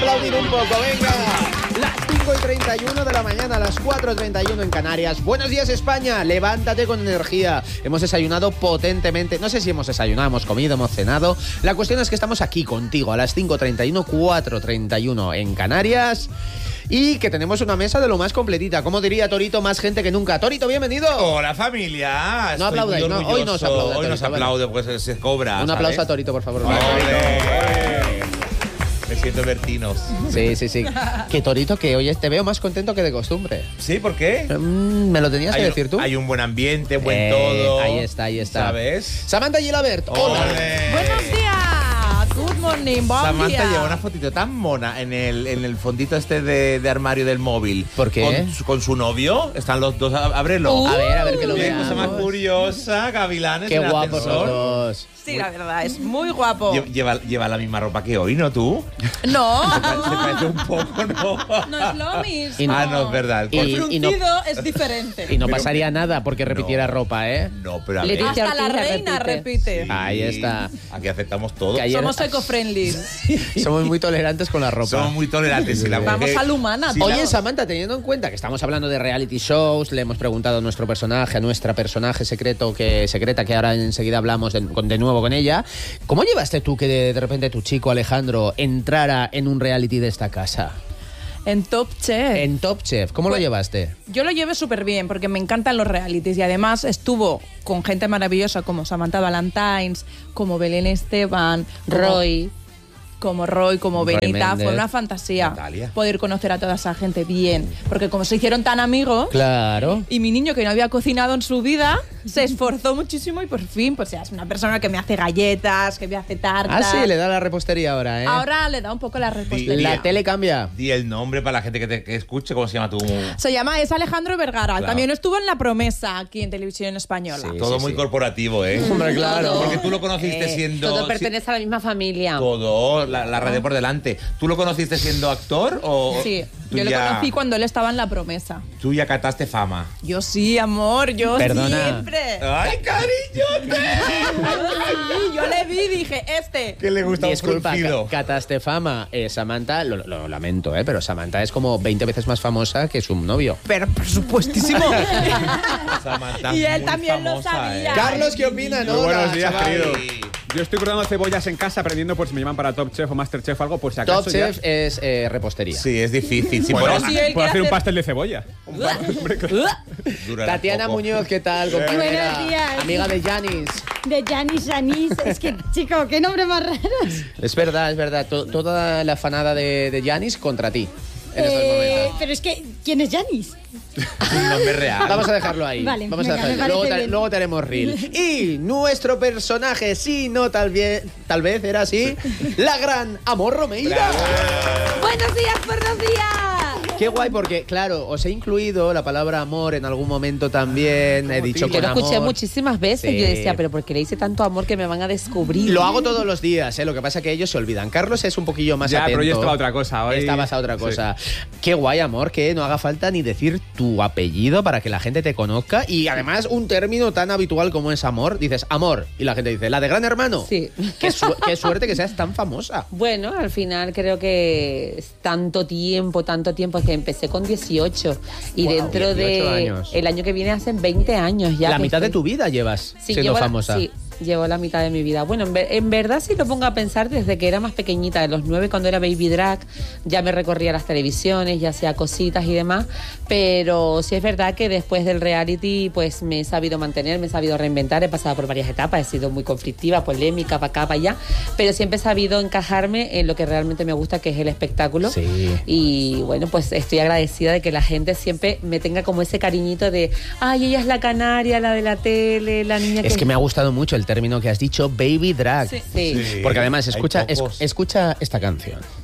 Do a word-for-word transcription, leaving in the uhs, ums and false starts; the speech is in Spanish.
aplaudir un poco, venga. Las cinco y treinta y uno de la mañana, las cuatro y treinta y uno en Canarias. Buenos días, España. Levántate con energía. Hemos desayunado potentemente. No sé si hemos desayunado, hemos comido, hemos cenado. La cuestión es que estamos aquí contigo a las cinco y treinta y uno, cuatro y treinta y uno en Canarias. Y que tenemos una mesa de lo más completita. Como diría Torito, más gente que nunca. Torito, bienvenido. Hola, familia. No aplaudáis, no, hoy no os aplaude. Hoy nos aplaude, pues se cobra. Un ¿sabes? aplauso a Torito, por favor. ¡Ole! Me siento vertinos. Sí, sí, sí. Que Torito, que hoy te veo más contento que de costumbre. ¿Sí? ¿Por qué? Mm, ¿Me lo tenías hay que un, decir tú? Hay un buen ambiente, buen eh, todo. Ahí está, ahí está. ¿Sabes? Samantha Gilabert, hola. ¡Ole! Buenos días. Good morning, buen Samantha día. lleva una fotito tan mona en el, en el fondito este de, de armario del móvil. ¿Por qué? Con, su- con su novio. Están los dos. á- Ábrelo. Uh, A ver, a ver que lo Qué veamos. cosa más curiosa, gavilanes. Qué en el guapos los ascensor. dos. Sí, la verdad, es muy guapo. Lle- Lleva, lleva la misma ropa que hoy, ¿no tú? No, Se parece un poco, ¿no? no es lo mismo. Y no- Ah, no, es verdad. Y- El y no- fruncido es diferente. Y no Pero- pasaría nada porque repitiera No. ropa, ¿eh? No, pero a Leticia ver. Hasta la Ortiz reina repite. repite. Ahí está. Aquí aceptamos todo. Que ayer- Somos eco-friendly. Somos muy tolerantes con la ropa. Somos muy tolerantes. Si la Vamos mujer- a la humana. si Oye, la- Samantha, teniendo en cuenta que estamos hablando de reality shows, le hemos preguntado a nuestro personaje, a nuestra personaje secreto que secreta, que ahora enseguida hablamos de, con- de nuevo con ella, ¿cómo llevaste tú que de, de repente tu chico Alejandro entrara en un reality de esta casa? En Top Chef. En Top Chef, ¿cómo lo Pues- llevaste? Yo lo llevé súper bien porque me encantan los realities y además estuvo con gente maravillosa como Samantha Valentines, como Belén Esteban, como- Roy. como Roy, como Roy Benita. Méndez. Fue una fantasía Natalia. poder conocer a toda esa gente bien. Porque como se hicieron tan amigos, Claro. y mi niño que no había cocinado en su vida se esforzó muchísimo y por fin, pues ya es una persona que me hace galletas, que me hace tartas. Ah, sí, le da la repostería ahora, ¿eh? Ahora le da un poco la repostería. La tele cambia. Di el nombre para la gente que te que escuche. ¿Cómo se llama tu...? Se llama, es Alejandro Vergara. Claro. También estuvo en La Promesa aquí en Televisión Española. Sí. Todo muy corporativo, ¿eh? Hombre, claro. Porque tú lo conociste Eh, siendo... Todo pertenece a la misma familia. Todo, la, la radio por delante. ¿Tú lo conociste siendo actor o...? Sí, tú yo le ya- conocí cuando él estaba en La Promesa. Tú ya cataste fama. Yo sí, amor, yo Perdona. siempre. ¡Ay, cariñote! Sí, yo le vi y dije, este. Que le gusta un Disculpa, fruncido. Ca- Catastefama, eh, Samantha, lo, lo lamento, ¿eh? Pero Samantha es como veinte veces más famosa que su novio. Pero por supuestísimo. Samantha, Y él muy también lo famosa, sabía. ¿eh? Carlos, ¿qué opina? Muy buenos días, chaval? querido. Yo estoy cortando cebollas en casa aprendiendo por si me llaman para Top Chef o Master Chef o algo, por si acaso. Top ya- Chef es eh, repostería. Sí, es difícil. Sí, Bueno, por- sí, él puedo quiere hacer un hacer- pastel de cebolla. Hombre, claro. durará Tatiana poco. Muñoz, ¿qué tal, compañera? Buenos días. Amiga de Janis. De Janis Janis. Es que, chico, qué nombre más raro. Es verdad, es verdad. To- toda la fanada de, de Janis contra ti. En estos Eh, momentos. pero es que, ¿quién es Janis? Un nombre real. Vamos a dejarlo ahí. Vale, Vamos venga, a me dejarlo. parece Luego, te, bien. luego te haremos reel. Y nuestro personaje, sí, no, tal vez, tal vez era así, la gran Amor Romeira. Buenos días, buenos días. Qué guay, porque, claro, os he incluido la palabra amor en algún momento también. He dicho Yo con lo escuché amor. muchísimas veces. Sí. Yo decía, pero ¿por qué le hice tanto amor que me van a descubrir? Lo hago todos los días, ¿eh? Lo que pasa es que ellos se olvidan. Carlos es un poquillo más Ya, atento. pero yo estaba a otra cosa. Hoy... Estabas a otra Sí. cosa. Qué guay, amor, que no haga falta ni decir tu apellido para que la gente te conozca. Y además, un término tan habitual como es amor. Dices amor. Y la gente dice, ¿la de Gran Hermano? Sí. Qué, su- qué suerte que seas tan famosa. Bueno, al final creo que es tanto tiempo, tanto tiempo, es que empecé con dieciocho y Guau, dentro dieciocho de años. el año que viene hacen veinte años ya. la que mitad de estoy- tu vida llevas Sí, siendo llevo la- famosa. sí, llevo la mitad de mi vida. Bueno, en, ver- en verdad si lo pongo a pensar desde que era más pequeñita, de los nueve cuando era baby drag, ya me recorría las televisiones, ya hacía cositas y demás, pero sí es verdad que después del reality pues me he sabido mantener, me he sabido reinventar, he pasado por varias etapas, he sido muy conflictiva, polémica, para acá, para allá, pero siempre he sabido encajarme en lo que realmente me gusta, que es el espectáculo. Sí. Y bueno, pues estoy agradecida de que la gente siempre me tenga como ese cariñito de, ay, ella es la canaria, la de la tele, la niña que... Es que me ha gustado mucho el término que has dicho, baby drag. Sí. Sí. Sí. Porque además, Hay escucha, es- pocos. escucha esta canción.